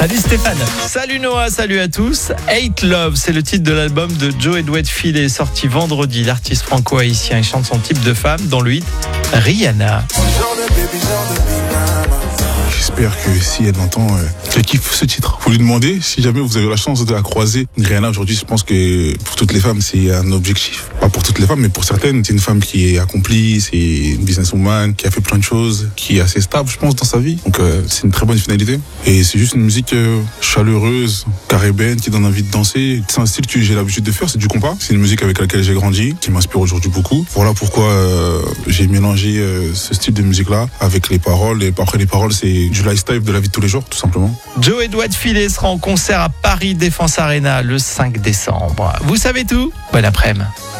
Salut Stéphane. Salut Noah, salut à tous. Hate Love, c'est le titre de l'album de Joey Dwight-Filet, sorti vendredi. L'artiste franco-haïtien il chante son type de femme dans le hit Rihanna. J'espère que si elle entend, qu'elle kiffe ce titre. Faut lui demander si jamais vous avez la chance de la croiser. Rihanna aujourd'hui, je pense que pour toutes les femmes, c'est un objectif. Pas pour toutes les femmes, mais pour certaines, c'est une femme qui est accomplie, c'est une businesswoman, qui a fait plein de choses, qui est assez stable, je pense, dans sa vie. Donc c'est une très bonne finalité. Et c'est juste une musique chaleureuse, caribéenne, qui donne envie de danser. C'est un style que j'ai l'habitude de faire, c'est du compas. C'est une musique avec laquelle j'ai grandi, qui m'inspire aujourd'hui beaucoup. Voilà pourquoi j'ai mélangé ce style de musique-là avec les paroles. Et après les paroles, c'est du lifestyle, de la vie de tous les jours, tout simplement. Joey Dwight-Filet sera en concert à Paris Défense Arena le 5 décembre. Vous savez tout ? Bon après-midi.